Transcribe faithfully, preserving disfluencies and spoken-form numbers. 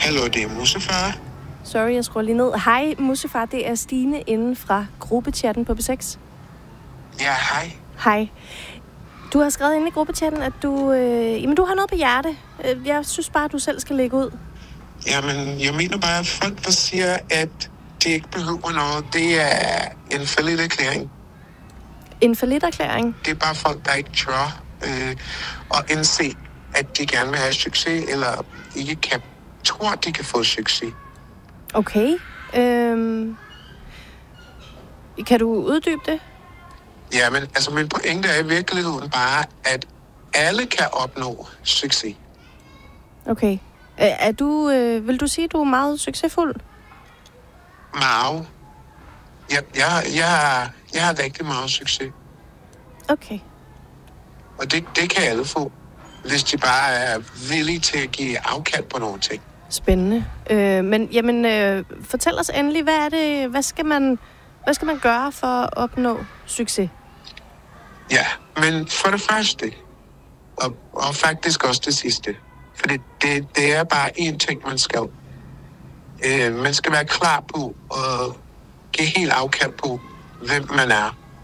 Hallo, det er Mussefar. Sorry, jeg skruer lige ned. Hej, Mussefar. Det er Stine inden fra gruppechatten på B seks. Ja, hej. Hej. Du har skrevet inde i gruppechatten, at du, øh, jamen, du har noget på hjerte. Jeg synes bare, at du selv skal lægge ud. Jamen, jeg mener bare, at folk, der siger, at det ikke behøver noget, det er en fallit erklæring. En fallit erklæring? Det er bare folk, der ikke tør øh, at indse, at de gerne vil have succes, eller ikke kan, tror, at de kan få succes. Okay. Øhm, kan du uddybe det? Ja, men altså, min pointe er i virkeligheden bare, at alle kan opnå succes. Okay. Er du, øh, vil du sige, at du er meget succesfuld? Meget. Jeg, jeg, jeg, jeg har rigtig meget succes. Okay. Og det, det kan alle få, hvis de bare er villige til at give afkald på nogle ting. Spændende. Øh, men jamen, øh, fortæl os endelig, hvad er det, hvad skal man, hvad skal man gøre for at opnå succes? Ja, men for det første, og, og faktisk også det sidste, for det, det, det er bare én ting, man skal. Øh, man skal være klar på at give helt afkald på, hvem man er.